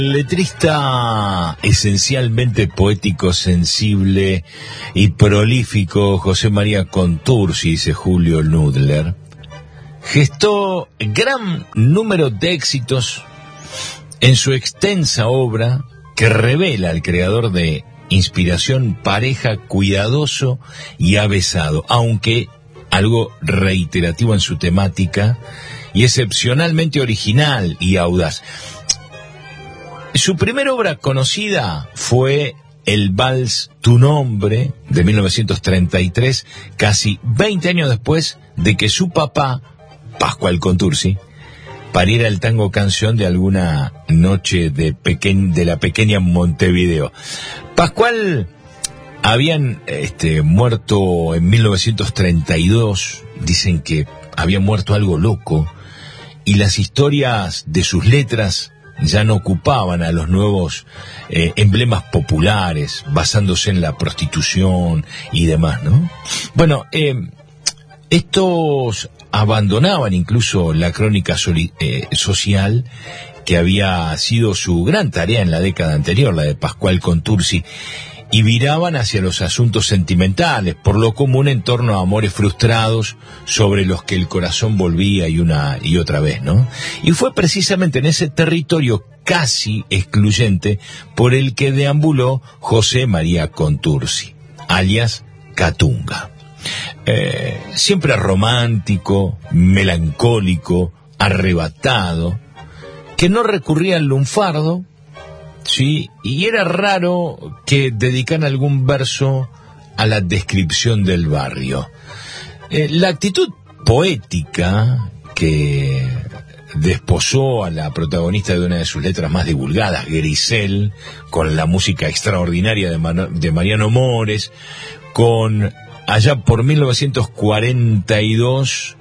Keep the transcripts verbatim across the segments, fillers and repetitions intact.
El letrista esencialmente poético, sensible y prolífico José María Contursi, dice Julio Nudler, gestó gran número de éxitos en su extensa obra que revela al creador de inspiración pareja, cuidadoso y avesado, aunque algo reiterativo en su temática y excepcionalmente original y audaz. Su primera obra conocida fue el Vals Tu Nombre, de mil novecientos treinta y tres, casi veinte años después de que su papá, Pascual Contursi, pariera el tango canción de alguna noche de, peque- de la pequeña Montevideo. Pascual habían este, muerto en mil novecientos treinta y dos, dicen que había muerto algo loco, y las historias de sus letras ya no ocupaban a los nuevos eh, emblemas populares, basándose en la prostitución y demás, ¿no? Bueno, eh, estos abandonaban incluso la crónica soli- eh, social, que había sido su gran tarea en la década anterior, la de Pascual Contursi, y viraban hacia los asuntos sentimentales, por lo común en torno a amores frustrados sobre los que el corazón volvía y una y otra vez, ¿no? Y fue precisamente en ese territorio casi excluyente por el que deambuló José María Contursi, alias Catunga. Eh, siempre romántico, melancólico, arrebatado, que no recurría al lunfardo, sí, y era raro que dedicaran algún verso a la descripción del barrio. Eh, la actitud poética que desposó a la protagonista de una de sus letras más divulgadas, Grisel, con la música extraordinaria de, Man- de Mariano Mores, con allá por mil novecientos cuarenta y dos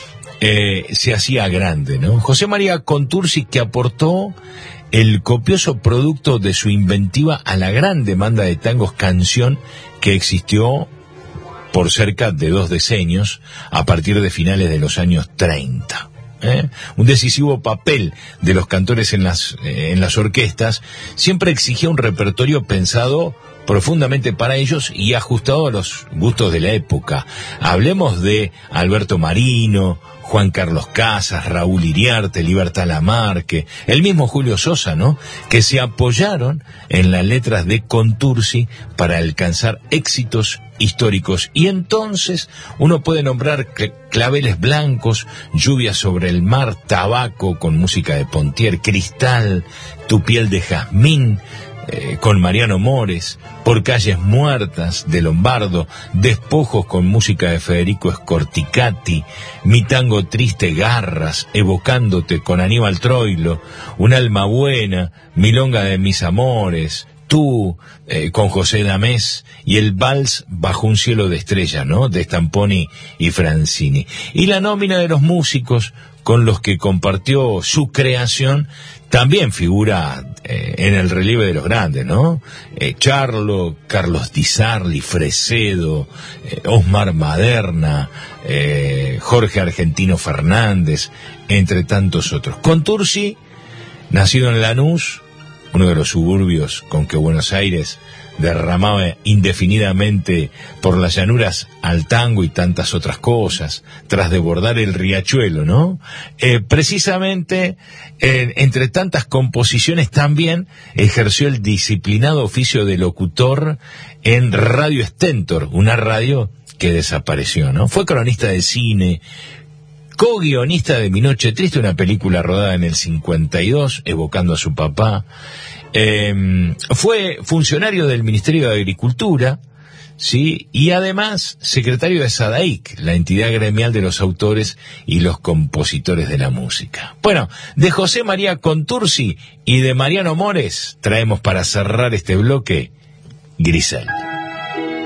eh, se hacía grande, ¿no? José María Contursi, que aportó el copioso producto de su inventiva a la gran demanda de tangos canción que existió por cerca de dos decenios a partir de finales de los años treinta. ¿Eh? Un decisivo papel de los cantores en las, eh, en las orquestas siempre exigía un repertorio pensado profundamente para ellos y ajustado a los gustos de la época. Hablemos de Alberto Marino, Juan Carlos Casas, Raúl Iriarte, Libertad Lamarque, el mismo Julio Sosa, ¿no?, que se apoyaron en las letras de Contursi para alcanzar éxitos históricos. Y entonces uno puede nombrar Claveles Blancos, Lluvia sobre el Mar, Tabaco con música de Pontier, Cristal, Tu piel de jazmín, Eh, con Mariano Mores, Por calles muertas de Lombardo, Despojos con música de Federico Scorticati, Mi tango triste, Garras, Evocándote con Aníbal Troilo, Un alma buena, Milonga de mis amores, Tú, eh, con José Damés, y el Vals Bajo un cielo de estrellas, ¿no?, de Stamponi y Francini. Y la nómina de los músicos con los que compartió su creación también figura eh, en el relieve de los grandes, ¿no? Eh, Charlo, Carlos Di Sarli, Fresedo, eh, Osmar Maderna, eh, Jorge Argentino Fernández, entre tantos otros. Contursi, nacido en Lanús, uno de los suburbios con que Buenos Aires derramaba indefinidamente por las llanuras al tango y tantas otras cosas, tras desbordar el riachuelo, ¿no? Eh, precisamente, eh, entre tantas composiciones también ejerció el disciplinado oficio de locutor en Radio Stentor, una radio que desapareció, ¿no? Fue cronista de cine, co-guionista de Mi noche triste, una película rodada en el cincuenta y dos, evocando a su papá. Eh, fue funcionario del Ministerio de Agricultura, ¿sí?, y además secretario de SADAIC, la entidad gremial de los autores y los compositores de la música. Bueno, de José María Contursi y de Mariano Mores traemos para cerrar este bloque Grisel.